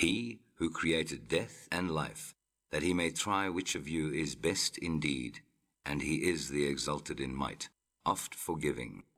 He who created death and life, that he may try which of you is best indeed, and he is the exalted in might, oft forgiving.